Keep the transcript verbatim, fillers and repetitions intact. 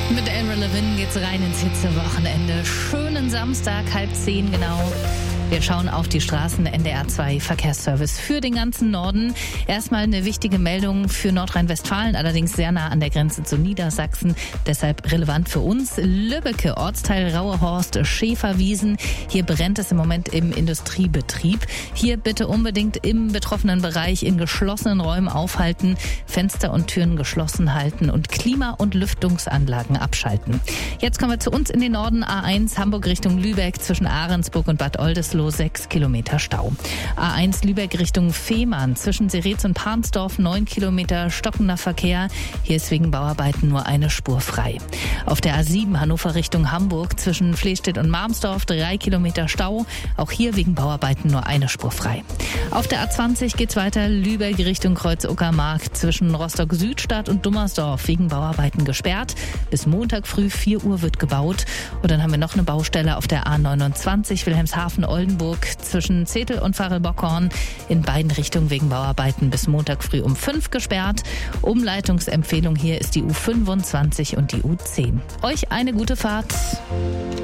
Mit Avril Lavigne geht's rein ins Hitzewochenende. Schönen Samstag, halb zehn genau. Wir schauen auf die Straßen. N D R zwei Verkehrsservice für den ganzen Norden. Erstmal eine wichtige Meldung für Nordrhein-Westfalen, allerdings sehr nah an der Grenze zu Niedersachsen, deshalb relevant für uns. Lübbecke, Ortsteil Rauehorst, Schäferwiesen. Hier brennt es im Moment im Industriebetrieb. Hier bitte unbedingt im betroffenen Bereich in geschlossenen Räumen aufhalten, Fenster und Türen geschlossen halten und Klima- und Lüftungsanlagen abschalten. Jetzt kommen wir zu uns in den Norden. A eins Hamburg Richtung Lübeck zwischen Ahrensburg und Bad Oldesloe. sechs Kilometer Stau. A eins Lübeck Richtung Fehmarn zwischen Seretz und Parnsdorf neun Kilometer stockender Verkehr. Hier ist wegen Bauarbeiten nur eine Spur frei. Auf der A sieben Hannover Richtung Hamburg zwischen Flehstedt und Marmsdorf drei Kilometer Stau. Auch hier wegen Bauarbeiten nur eine Spur frei. Auf der A zwanzig geht's weiter Lübeck Richtung Kreuz-Uckermark zwischen Rostock-Südstadt und Dummersdorf wegen Bauarbeiten gesperrt. Bis Montag früh vier Uhr wird gebaut. Und dann haben wir noch eine Baustelle auf der A neunundzwanzig Wilhelmshaven-Oldenburg zwischen Zetel und Varel-Bockhorn in beiden Richtungen wegen Bauarbeiten bis Montag früh um fünf gesperrt. Umleitungsempfehlung hier ist die U fünfundzwanzig und die U zehn. Euch eine gute Fahrt.